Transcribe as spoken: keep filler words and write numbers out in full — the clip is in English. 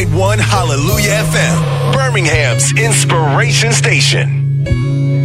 point one Hallelujah F M, Birmingham's inspiration station.